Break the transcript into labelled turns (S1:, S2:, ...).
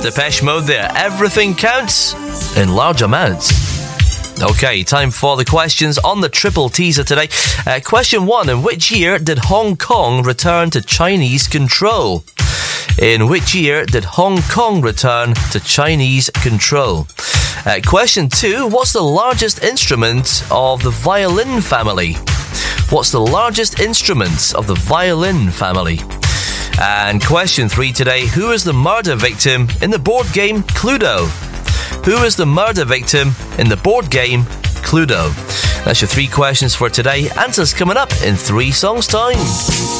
S1: Depeche Mode there. Everything counts in large amounts. Okay, time for the questions on the triple teaser today. Question 1. In which year did Hong Kong return to Chinese control? In which year did Hong Kong return to Chinese control? Question 2. What's the largest instrument of the violin family? What's the largest instrument of the violin family? And question 3 today. Who is the murder victim in the board game Cluedo? Who is the murder victim in the board game Cluedo? That's your 3 questions for today. Answers coming up in 3 songs' time.